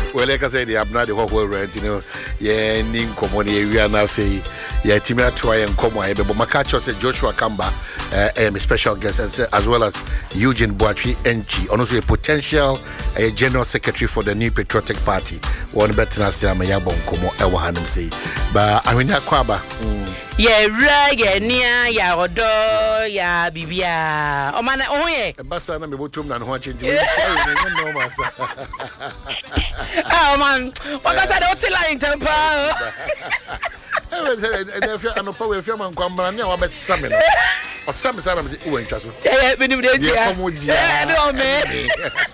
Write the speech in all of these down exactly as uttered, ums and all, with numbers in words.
Well, like I said, the abna the whole rent, you know, yeah, ning common we are now say, yeah, Timia Toy and Como, but Makacho said Joshua Kamba, uh, a special guest, as, as well as Eugene Boatri N G, and also a potential uh, general secretary for the new Patriotic Party. One better than Siama Yabon Como, Ewahanum say, but I mean, Aquaba. Yeah, right, yeah, near, yeah, Odo, yeah, Bibia. Oh, man, oh, yeah. Bassana, me botum and watching to oh, man, what was I don't tell you, Temple? And if you're a power film and come around, I'm a salmon or some salmon who ain't just. Yeah, yeah, no, man.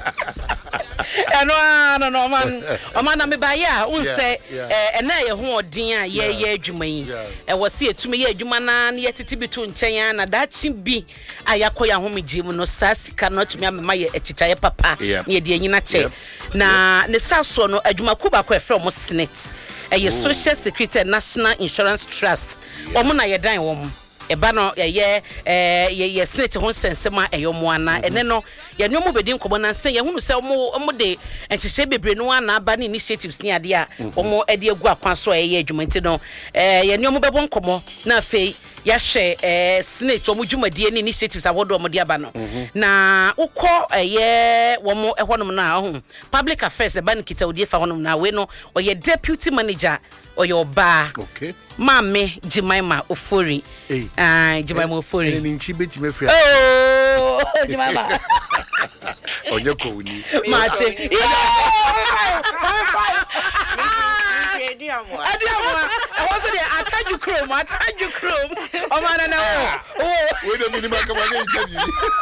No, no, no, man. Oh, man, I'm a buyer who say, and now you're who dear, yeah, yeah, Jumain. And was here to me, yeah, Jumana, yet it between Chayana, that should be Ayakoya Homi Jim, no sass cannot me, my etitaya papa, near the Yanate. Na, the Sasso, a Jumakuba from Senate, a social secretary, National Insurance Trust, woman, I die woman. E bano ye ye eh ye snake ho sensema eyomo ana ene no ye nyomo bedin kobo na nsen ye hunu se omo omo de enhyehyɛ bebre no ana aba ne initiatives ni ade a omo ade agu akwan so ye adwumanti no eh ye nyomo bebo nkomo na afei ya hwɛ eh snake omo dwumadie ne initiatives awodo omo de aba no na ukɔ eh womo ehonom na ho public affairs the ban kita odie fa honom na we no oye deputy manager or your bar. Okay. Mame Jemima Ofori. Hey. Ah, Jemima Ofori. And in Chibet me free. Oh, Jemima. Oh, you go ni. Martin. I was there. I told you chrome. I told you chrome. Oh man, no. Oh. Wait a minute, come again.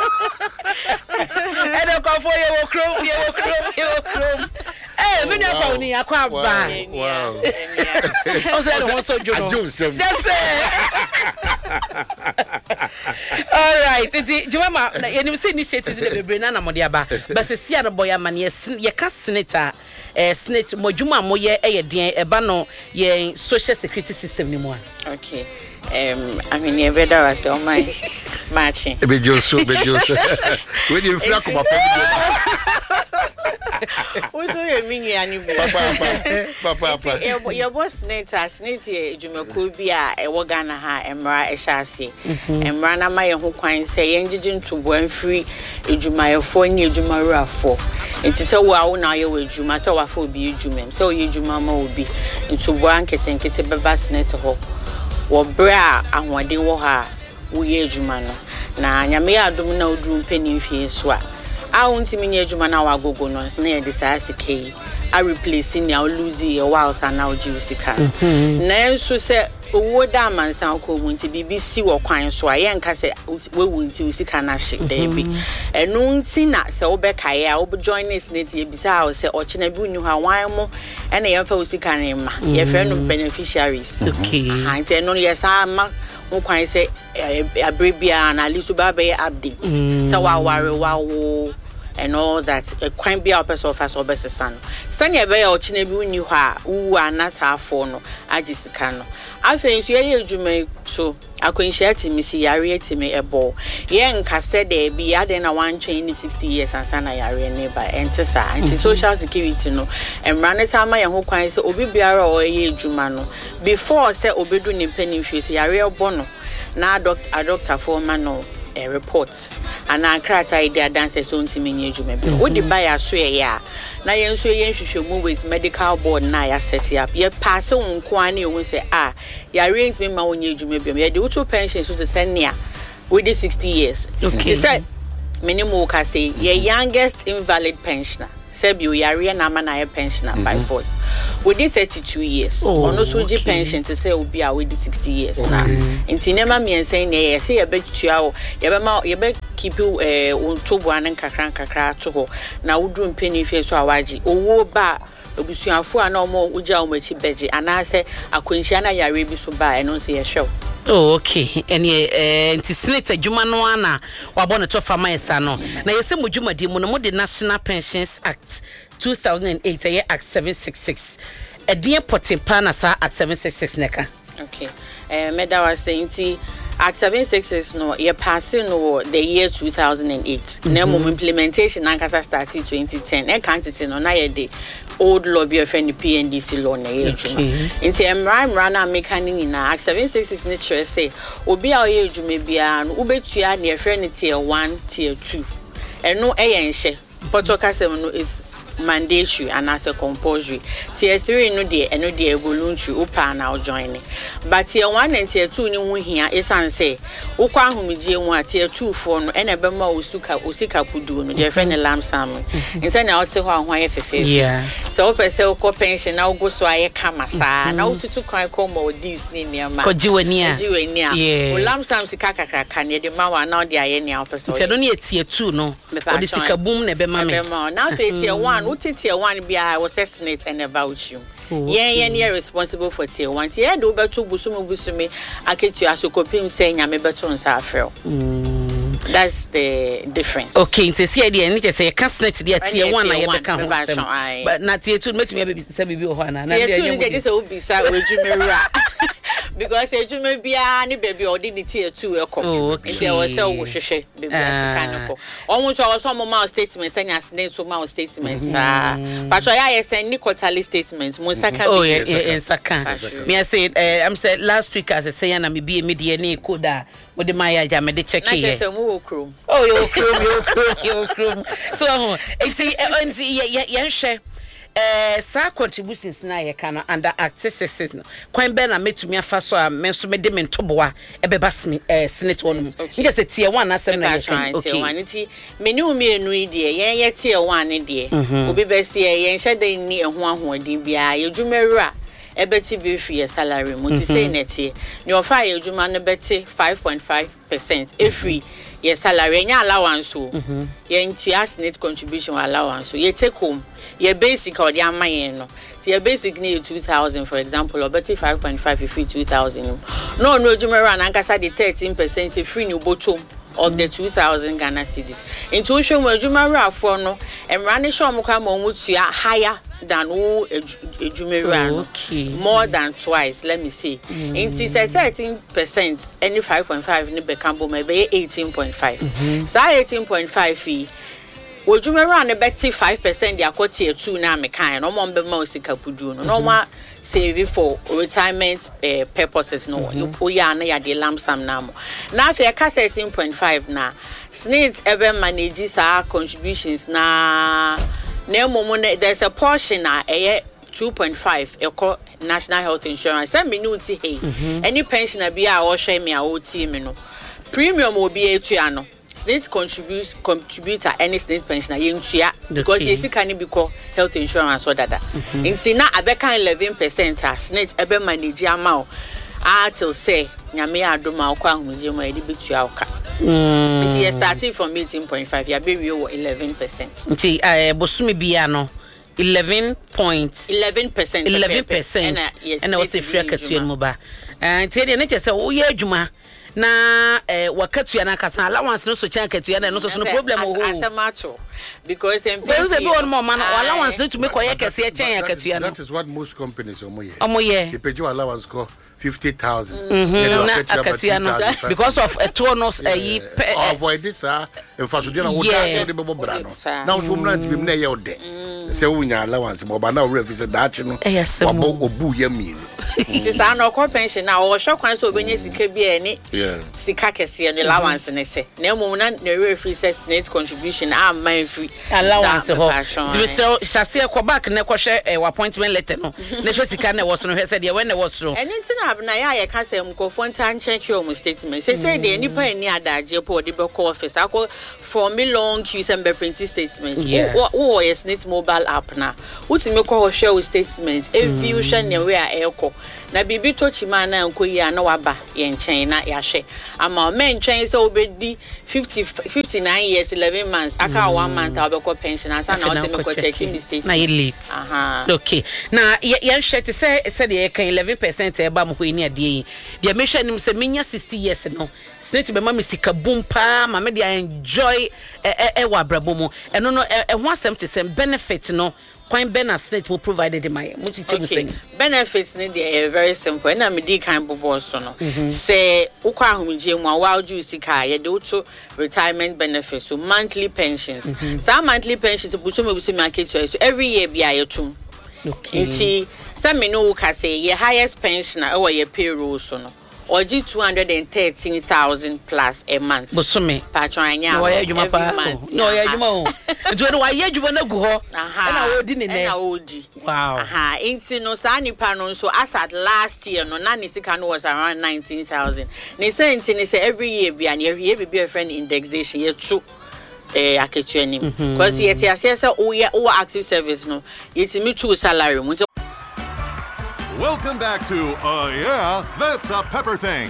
I don't go for you chrome. You chrome. You chrome. Eh, me na pa ni akwa ba. Wow. O say no so jono. Ajonsem. That's it. All right. Iti Jemima, you see initiative the bebre na na mo de aba. But se sia no boy amane ye ka senator eh senate modwuma mo ye e den e ba no ye social security system ni mo. Okay. Um, I mean, you better was on my matching. Be Joshua, be Joshua. When you feel like Who's your mini animal? Papa, papa, papa. Your boss, Nata, Snitty, Jumacubia, a Wagana, Emra, a chassis, and Rana Maya, who can say, engine to one free, a Jumaya four near Jumara four. It is so well now you will Juma, so I will be Jumam, so you Jumama will be into blankets and get a babas net ho. Wo bra ahwade wo ha wo ye adwuma no na nyame adom na oduru mpani fie so a ahunti menye adwuma na wa gogo no na ye de saa sike a replace ni a lose ye whilst na o ji sika na enso se owo da mansan ko munti bibisi wo kwan so a ye nka se we wunti sika na hye da bi eno nti na se wo be kae a wo join this net ye bisa o se o chena bi unu ha wan mo ena ye fa sika na ma ye fa no beneficiaries okay ha nti eno ye sa ma wo kwan se abrebia na lisu ba be updates so wa ware wa wo and all that a quite be our person of us or best son. Sanya Bay or Chinebu knew her, who are not half for no, I just can. I think you may so. I couldn't share to Missy Yari to me a ball. Young Cassette be adding a one chain in sixty years and Sana Yari neighbor and Tessa and social security no and Ranatama and who quite so Obi Biara or a year Jumano. Before said Obedu in penny fish Yari Bono. Now doctor a doctor for Mano. Uh, reports and I cried idea dancers on to me. What the buyer swear ya now you should move with medical board now I set it up yet pass on Kwani will say ah ya arrange me my own age maybe me do two pensions to send near with the sixty years. Okay, said minimum can say your youngest invalid pensioner. Sebu Yari na mana pensioner by force. We did thirty-two years. Oh, on also okay. Pension to say we be with the sixty years okay. Now. In cinema me and saying yeah, say a bet you out. You bet keep you eh on two one and kakran kakra to go. Now we do penny face so awaji. Oh ba obusuafo ana omo uja omachi beji and I say akwenhia na Yari bi so ba e no say a show. Oh, okay. And ye eh nti senate adwuma no ana wabɔ to fama esa no. Na yese modwuma di mu no the National Pensions Act two thousand eight eh Act seven sixty-six. E die potempa na sa Act seven sixty-six neka. Okay. Eh me da was saying ti Act seven sixty-six no ye passing no the year two thousand eight. Mm-hmm. Na mo implementation ankasa started twenty ten. E quantity no na ye de old lobby of any P N D C law na ye adwuma nti emra emra na meka ni nyina act seven sixty-six ne chere say obi a ye adwuma bia no ubetua na efre ne tier one tier two eno eye nhye potoka sem no is mandatory and as a compulsory tier three no de eno de voluntary upa na join but tier one and tier two ni hu hia esan say ukwa ahomije hu a tier two for no ena be ma osuka osika kudu no de friend lam sam insa na ote ho ahwa ye fefe yeah so o pese o ko pension na ugo so aye kama sa na ututu kwan ko mo dues ni niam ko jiweni a jiweni a o lam sam sika kakra kan ye de ma wa na o de aye ni a pese o no ye tier two no o de sika boom na be ma me na fe tier one uti tier one bia was senate and about you yeah yeah near responsible for tier one tier do beto busumu busumi aketu asokopim say nyame beto nsa afrel that's the difference. Okay, so see idea any say can senate there tier one na ye be kan ho but na tier two make me be say bibi o ho na na tier two dey say obisa ojumewura because ejume bia ni baby odi tier two e come and there was say wo hwehwe baby asika ko almost was some more statements and as name so more statements ah but ya yes any quarterly statements mo saka oh yeah saka me I said I'm said last week as I say na me be media ni koda mo de maya ja me de check here na say mo okrom oh yo okrom yo okrom yo okrom so enti enti ye ye hwe eh sa contributions na ye kana under act sixty-six no kwan be na metumi afa so a me so me de me ntoboa e be bas eh senate one nje se tier one asem na ye kan okay tier one nti meni umi enu ide ye ye tier one de obi be se ye nhye de ni eho ahoodin bia ye dwumawura ebeti be free salary mo ti say netie ni ofa ye dwuma no beti five point five percent e free ye salary nya allowance so ye ntia senate contribution allowance so ye take home your basic or the amayen no so your basic need two thousand for example or better five point five if free two thousand no no jumera na nkasa the thirteen percent free new bottom of the two thousand Ghana cedis into show mo jumera for no emra ne show mo kwa mo mutua higher than who ejumera no more than twice let me say into say thirteen percent any five point five ni be cambo maybe eighteen point five so eighteen point five fee Wojumera ne beti five percent dia tier two na me kan no mo be ma osika pudu no no ma save for retirement uh, purposes no o ya na ya de lamsam na mo na afa ka thirteen point five na snit ebe manage sa contributions na na momo there's a portion na eh two point five eco national health insurance say me no ti hey any pensioner bi a o hwe me a o ti me no premium obi etua no state contribute contributor any state pensioner yentua because yes can be call health insurance or dada insi na abeka eleven percent as state ebe manage amount ah till say nyame adoma akwa ahunje ma edi betua oka nti starting from eighteen point five ya be we eleven percent nti eh bosumi bia no eleven point eleven percent eleven percent and was the free katuan mo ba nti dey na che say wo ye adwuma na eh wakatua na kasa allowance no so chan katua na no so no problem o asemacho because M P because e be on more man allowance no to make koye kase chan katua no that is what most companies omoye omoye they pay you allowance go fifty thousand because of a tonus a avoid this ah in fact we dey na wo da de bebo bra no now so mna ti bim na ye ode se wunya allowance mo ba na we fi se dachi no obo obu ya mi it is an okọ pension na o hwe kwan so obenye sika bi eni sika kese no allowance ne se na mo na na we fi se state contribution am man free allowance ho we so shase ko back na ko hwe appointment letter no na hwe sika na wo so no hwe se de when na wo so eni tina na ya ya ka se mkofo ntan check your statement say say de nipa eni adaje po de be call office akọ for me long queue sem be print statement wo yes net mobile app na utime ko hwe statement e view hwe ne we a eko na bibi to chima na nkoyi ana waba ye nchen na ya hwe ama men nchen se obedi fifty fifty-nine years eleven months aka one month obeko pension asa na o se me ko check me statement na elite aha okay na ye hwe te say say de kan eleven percent e ba mo ho ni ade yi de me hwe nim se menya sixty years no snate be ma me sika boom pa ma me de enjoy e e wa brabo mo eno no e ho asem te sem benefit no Quite benefits will provide my okay. Benefits need a very simple. And I'm a D kind of boss. No, say Uka Humijim while you see car, you do to retirement benefits, so monthly pensions. Some monthly pensions, Busumi market choice every year be I two. Okay. Nti some me no ka say your highest pensioner or your payroll so no. Or G two hundred and thirteen thousand plus a month. Bosome. Patranya. No, yeah, you month. No, yeah, you mo. It's when why you wanna go. Aha. And I would in it. Wow. Aha. Inti no sa nipa no so as at last year no na nisika no was around nineteen thousand. Ni say inti ni say every year bi and every year be a friend indexation ye too. Eh, aketu anim. Because yet ya say say o o active service no. Yet me two salary. Welcome back to Uh Yeah, That's a Pepper Thing.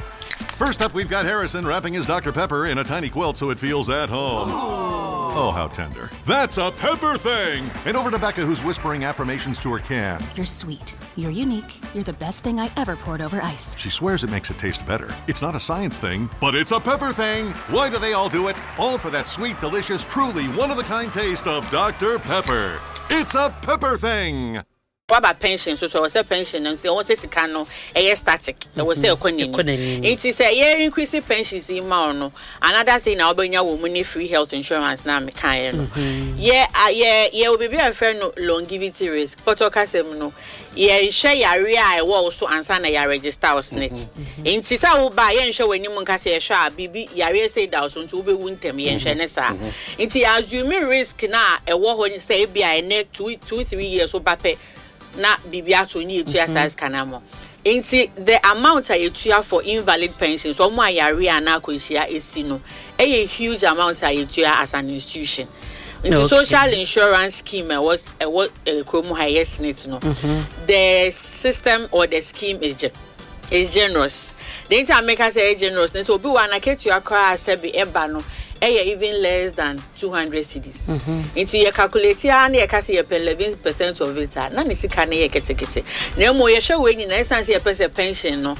First up, we've got Harrison wrapping his Doctor Pepper in a tiny quilt so it feels at home. Oh, how tender. That's a Pepper Thing. And over to Becca, who's whispering affirmations to her can. You're sweet. You're unique. You're the best thing I ever poured over ice. She swears it makes it taste better. It's not a science thing, but it's a Pepper Thing. Why do they all do it? All for that sweet, delicious, truly one-of-a-kind taste of Doctor Pepper. It's a Pepper Thing. What about pension? So, so I say pension and say, "Oh, say sikano, eh, static." I will say, "Economy." It is a year increasing pensions in Mauno. Another thing, I'll bring your woman free health insurance now. Me can yeah, yeah, yeah. We be a friend longevity risk. But okay, say no. Yeah, share your area. I will also answer na your register or snit. In Tisa will buy and show when you mun say sha. Bibi your say that so to be wintem yen share nesa. Inti assume risk na a war when say be a net two two three years so bape. Na bibia to ni etua size kanamo enti the amount I etua for invalid pensions so mo ayare na akohia esi no a huge amount I etua as an institution into okay. Social insurance scheme was a what kromo highest net no the system or the scheme is is generous the entire maker say generous so be one aketua kwa say be eba no even less than two hundred cedis. Mm-hmm. Into your calculate and you can see eleven percent of it. None is can you get it. No more you show when you essence a person pension no.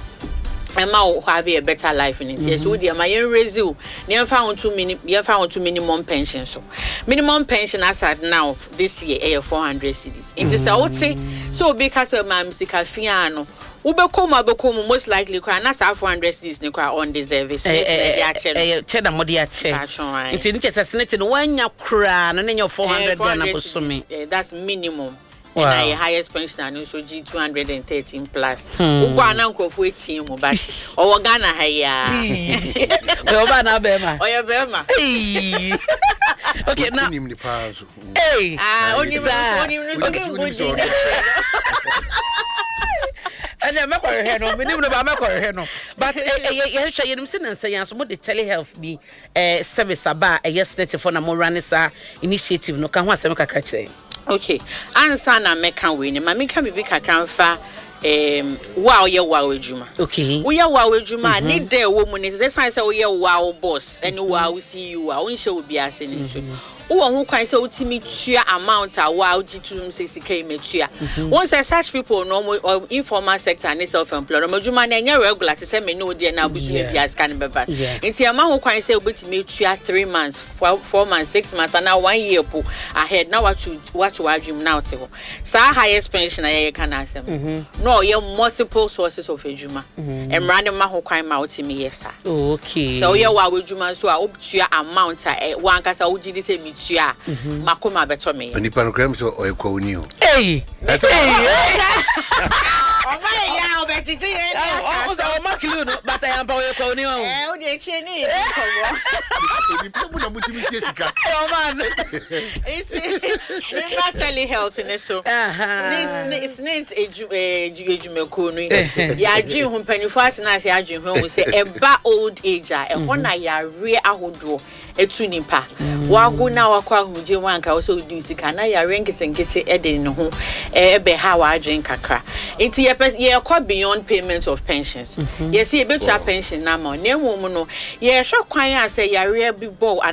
Emma have a better life in it. Yes, so dear my resume. Never found two mini you found two minimum pension. So minimum pension as at now this year four hundred cedis. It is a so because of my musicafiano. Ubekoma bekomu most likely kwa na sa four hundred cedis ni kwa on deserve it ya che eh che na modi ya che nti nke sesnet no wanya kra na nya four hundred na bosome that's minimum. Wow. And I highest pension and also G two hundred and thirteen plus. Ugwa na nkrofo etim mo but o Ghana ha ya. O ba na be ma. O ya be ma. Okay now. Hey. Ah, oni oni oni. And I'm not here no, me no ba me here no. But eh eh hwe yenim se nansa yan so mo de telehealth bi eh service aba eh yes net for na mo run sa initiative no ka ho asem kakra kire. Okay. Answer na meka we ni ma meka bibi kakra mfa em wow ye wow ejuma. Okay. We ye wow ejuma ni de wo mu ni say say we ye wow boss and wow C E O a won hye obi ase ni so. Wo ho kwan say utimi tua amount a wow gitum say sika metua. Once such people no or informal sector and self-employed no majuma na nya regular to say me no dey na busu me bia scan beba. Nti ama ho kwan say obetimi tua three months, four, four months, six months and now one year po ahead now what to what to adwum now te ho. Sa highest pension aye kan asem. No ye multiple sources of ejuma. Emra ne ma ho kwan ma utimi yesa. Okay. So ye wa ejuma so a obutua amount a wan kasa ugidi say tua makoma beto me oni pan krem so o ekwo ni o eh eh o ma ya o betiti e o o ma kilu no but I am pa o ekwo ni o eh o de che ni ko ni pe mu na mutimi sie sika oh man it's it's not telehealth in so aha it's it's eju eju ko no ya adwen ho panifo asena se adwen ho se eba old age a e ho na ya re ahodo etu nipa wago na wakwa huje wanka wo so do sika na ya renkete nkete e de ne ho e be ha wa adwen kakra enti ye ye kwa beyond payment of pensions ye see e betua pension na ma na emu no ye hwe kwan a say ya re bi bo